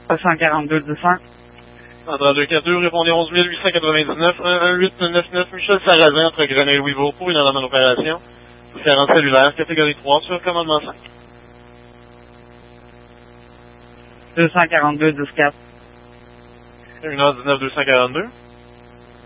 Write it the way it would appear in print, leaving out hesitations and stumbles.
242 200. Entrant 242, répondez 11 899 11899 Michel Sarrazin entre Grenelle et Louisbourg pour une demande d'opération. Différence cellulaire, catégorie 3 sur commandement 5. 242 14. 1h19 242.